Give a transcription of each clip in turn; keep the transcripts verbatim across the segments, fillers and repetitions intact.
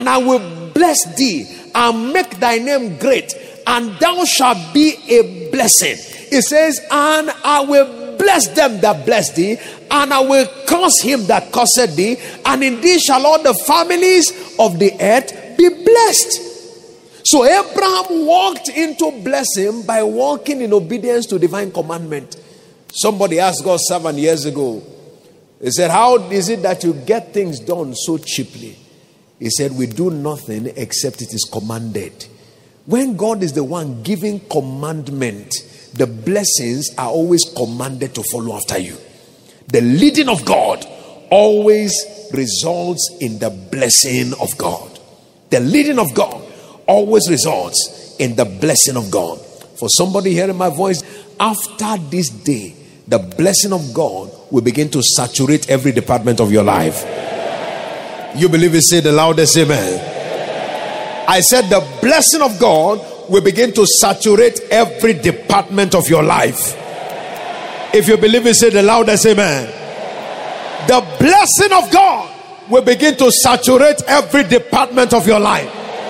and I will bless thee and make thy name great, and thou shalt be a blessing. It says, and I will bless them that bless thee, and I will curse him that curseth thee, and in thee shall all the families of the earth be blessed. So Abraham walked into blessing by walking in obedience to divine commandment. Somebody asked God's servant years ago, he said, how is it that you get things done so cheaply? He said, we do nothing except it is commanded. When God is the one giving commandment, the blessings are always commanded to follow after you. The leading of God always results in the blessing of God. The leading of God always results in the blessing of God. For somebody hearing my voice, after this day, the blessing of God will begin to saturate every department of your life. You believe it? Say the loudest amen. I said the blessing of God will begin to saturate every department of your life. If you believe it, say the loudest amen. The blessing of God will begin to saturate every department of your life.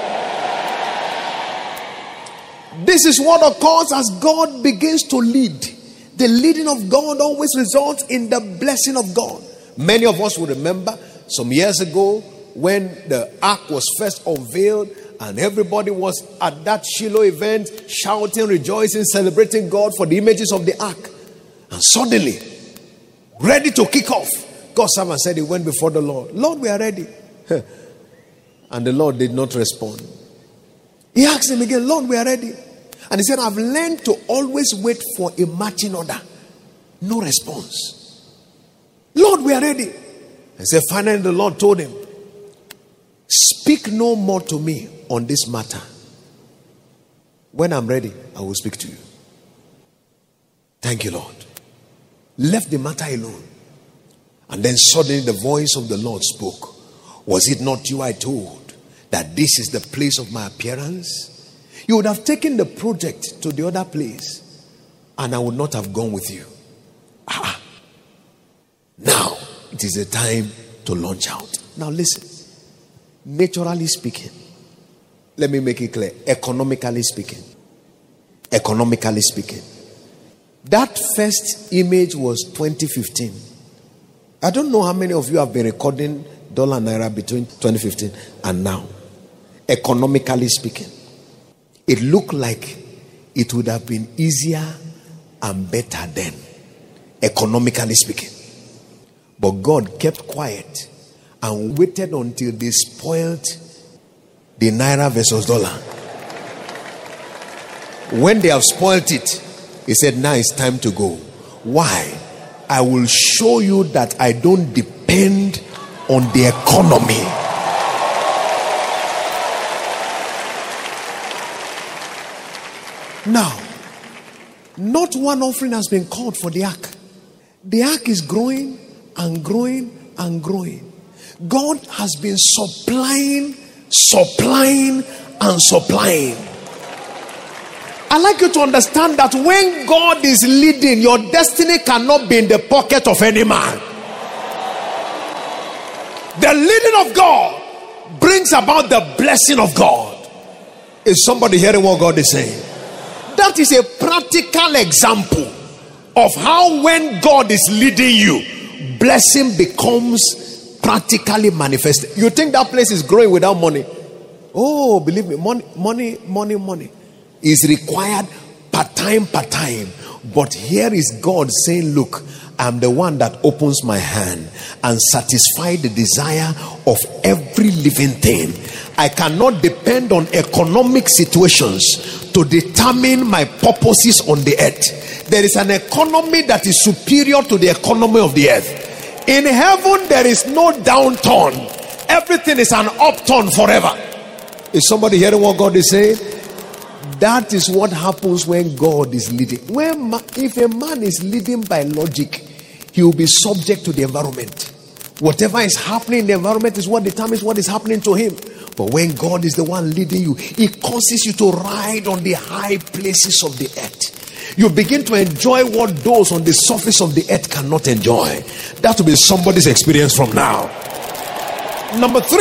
This is what occurs as God begins to lead. The leading of God always results in the blessing of God. Many of us will remember some years ago when the ark was first unveiled and everybody was at that Shiloh event shouting, rejoicing, celebrating God for the images of the ark. And suddenly, ready to kick off, God's servant said he went before the Lord. Lord, we are ready. And the Lord did not respond. He asked him again, Lord, we are ready. And he said, I've learned to always wait for a marching order. No response. Lord, we are ready. And said, finally the Lord told him, speak no more to me on this matter. When I'm ready, I will speak to you. Thank you, Lord. Left the matter alone. And then suddenly the voice of the Lord spoke. Was it not you I told that this is the place of my appearance? You would have taken the project to the other place and I would not have gone with you. Ah, now it is the time to launch out. Now listen. Naturally speaking, let me make it clear. Economically speaking, economically speaking, that first image was twenty fifteen. I don't know how many of you have been recording dollar naira between twenty fifteen and now. Economically speaking, it looked like it would have been easier and better then, economically speaking. But God kept quiet and waited until they spoiled the naira versus dollar. When they have spoiled it, he said, now it's time to go. Why? I will show you that I don't depend on the economy. Now, not one offering has been called for the ark. The ark is growing and growing and growing. God has been supplying, supplying, and supplying. I'd like you to understand that when God is leading, your destiny cannot be in the pocket of any man. The leading of God brings about the blessing of God. Is somebody hearing what God is saying? That is a practical example of how when God is leading you, blessing becomes practically manifested. You think that place is growing without money? Oh, believe me, money, money, money, money is required part time, part time. But here is God saying, look, I'm the one that opens my hand and satisfy the desire of every living thing. I cannot depend on economic situations to determine my purposes on the earth. There is an economy that is superior to the economy of the earth. In heaven, there is no downturn. Everything is an upturn forever. Is somebody hearing what God is saying? That is what happens when God is leading. When if a man is leading by logic, he will be subject to the environment. Whatever is happening in the environment is what determines what is happening to him. But when God is the one leading you, He causes you to ride on the high places of the earth. You begin to enjoy what those on the surface of the earth cannot enjoy. That will be somebody's experience from now. Number three,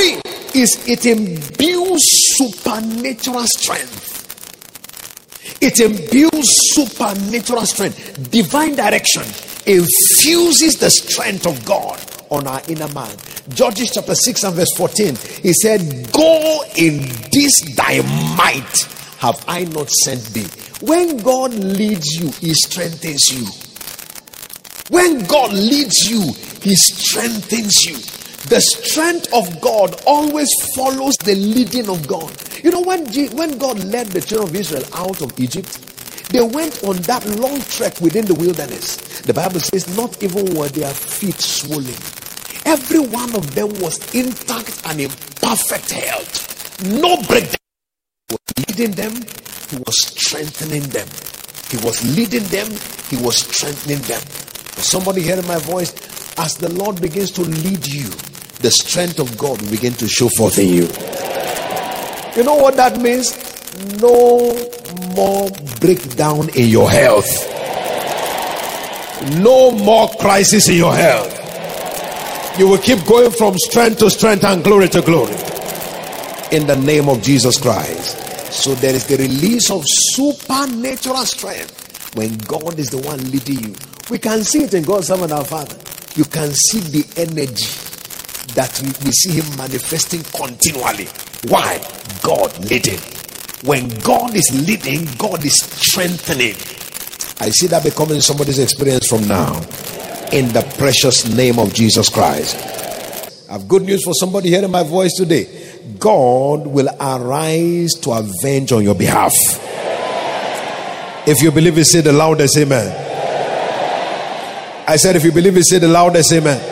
is it imbues supernatural strength. It imbues supernatural strength. Divine direction infuses the strength of God on our inner man. Judges chapter six and verse fourteen. He said, go in this thy might have I not sent thee. When God leads you, he strengthens you. When God leads you, he strengthens you. The strength of God always follows the leading of God. You know, when, G- when God led the children of Israel out of Egypt, they went on that long trek within the wilderness. The Bible says not even were their feet swollen. Every one of them was intact and in perfect health. No breakdown. He was leading them. He was strengthening them. He was leading them. He was strengthening them. For somebody hearing my voice, as the Lord begins to lead you, the strength of God will begin to show forth in you. You know what that means? No more breakdown in your health. No more crisis in your health. You will keep going from strength to strength and glory to glory. In the name of Jesus Christ. So there is the release of supernatural strength when God is the one leading you. We can see it in God's Son and our Father. You can see the energy that we, we see him manifesting continually. Why? God leading. When God is leading, God is strengthening. I see that becoming somebody's experience from now. In the precious name of Jesus Christ. I have good news for somebody hearing my voice today. God will arise to avenge on your behalf. If you believe it, say the loudest amen. I said if you believe it, say the loudest amen.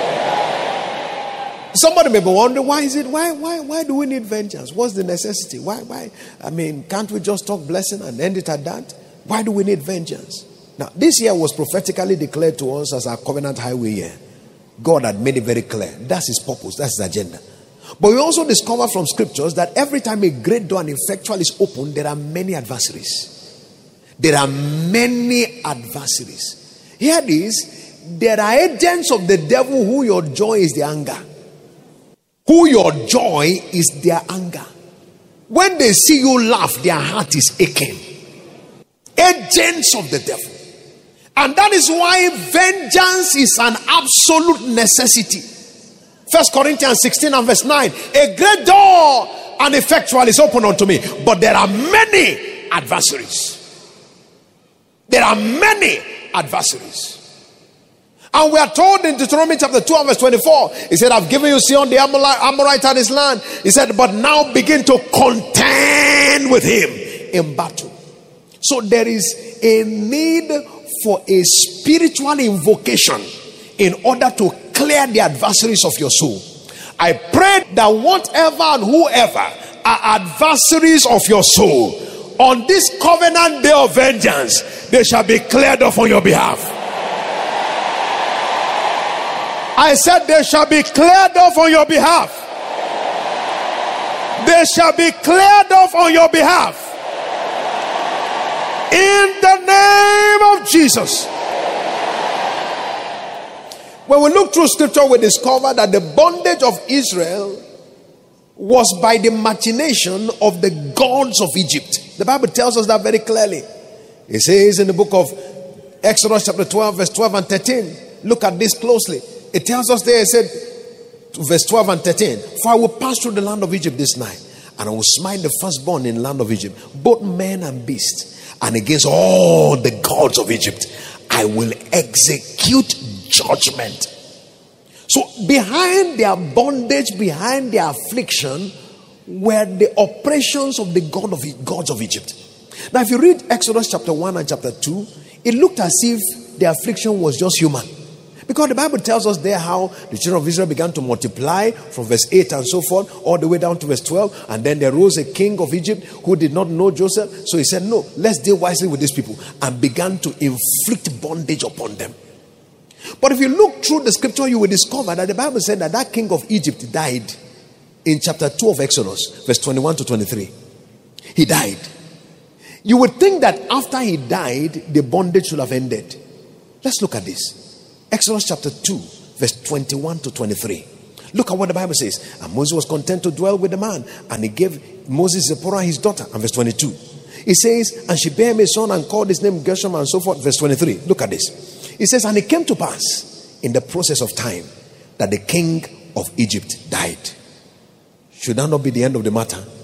Somebody may be wondering, why is it? Why, why, why do we need vengeance? What's the necessity? Why, why? I mean, can't we just talk blessing and end it at that? Why do we need vengeance? Now, this year was prophetically declared to us as our covenant highway year. God had made it very clear. That's his purpose. That's his agenda. But we also discover from scriptures that every time a great door and effectual is opened, there are many adversaries. There are many adversaries. Hear this. There are agents of the devil who your joy is their anger. Who your joy is their anger. When they see you laugh, their heart is aching. Agents of the devil. And that is why vengeance is an absolute necessity. First Corinthians sixteen and verse nine. A great door and effectual is open unto me, but there are many adversaries. There are many adversaries. And we are told in Deuteronomy chapter two and verse twenty-four, he said, I've given you Sihon the Amorite and his land. He said, but now begin to contend with him in battle. So there is a need for a spiritual invocation in order to clear the adversaries of your soul. I pray that whatever and whoever are adversaries of your soul, on this covenant day of vengeance, they shall be cleared off on your behalf. I said they shall be cleared off on your behalf. They shall be cleared off on your behalf. In the name of Jesus. When we look through scripture, we discover that the bondage of Israel was by the machination of the gods of Egypt. The Bible tells us that very clearly. It says in the book of Exodus chapter twelve verse twelve and thirteen. Look at this closely. It tells us there, it said, verse twelve and thirteen, for I will pass through the land of Egypt this night, and I will smite the firstborn in the land of Egypt, both men and beasts, and against all the gods of Egypt I will execute judgment. So behind their bondage, behind their affliction, were the operations of the god of gods of Egypt. Now if you read Exodus chapter one and chapter two, it looked as if the affliction was just human. Because the Bible tells us there how the children of Israel began to multiply from verse eight and so forth, all the way down to verse twelve. And then there rose a king of Egypt who did not know Joseph. So he said, no, let's deal wisely with these people. And began to inflict bondage upon them. But if you look through the scripture, you will discover that the Bible said that that king of Egypt died in chapter two of Exodus, verse twenty-one to twenty-three. He died. You would think that after he died, the bondage should have ended. Let's look at this. Exodus chapter two, verse twenty-one to twenty-three. Look at what the Bible says. And Moses was content to dwell with the man, and he gave Moses Zipporah his daughter. And verse twenty-two, it says, and she bare him a son and called his name Gershom, and so forth. Verse twenty-three, look at this. It says, and it came to pass in the process of time that the king of Egypt died. Should that not be the end of the matter?